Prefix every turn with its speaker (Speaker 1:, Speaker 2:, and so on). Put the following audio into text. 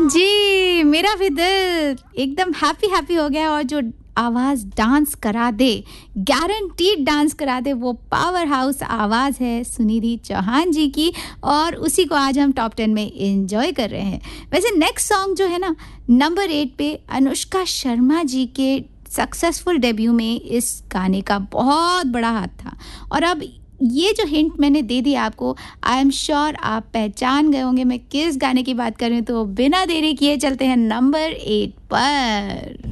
Speaker 1: जी, मेरा भी दिल एकदम हैप्पी हैप्पी हो गया और जो आवाज़ डांस करा दे, गारंटीड डांस करा दे, वो पावर हाउस आवाज़ है सुनिधि चौहान जी की और उसी को आज हम टॉप 10 में एंजॉय कर रहे हैं। वैसे नेक्स्ट सॉन्ग जो है ना, नंबर 8 पे अनुष्का शर्मा जी के सक्सेसफुल डेब्यू में इस गाने का बहुत बड़ा हाथ था और अब ये जो हिंट मैंने दे दी आपको, आई एम श्योर आप पहचान गए होंगे मैं किस गाने की बात कर रही हूँ। तो बिना देरी किए चलते हैं नंबर 8 पर।